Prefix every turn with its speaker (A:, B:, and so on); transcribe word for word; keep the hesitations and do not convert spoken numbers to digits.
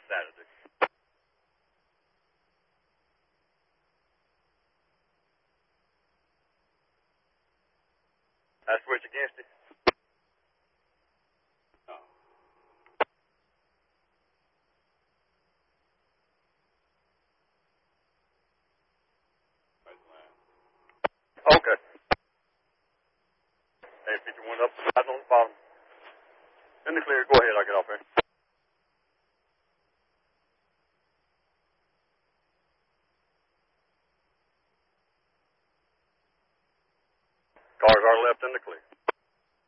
A: Saturday. I switch against it. Oh. Okay. Hey, fifty-one up, slide on the bottom. In the clear, go ahead, I'll get off there. Cars are left in the clear.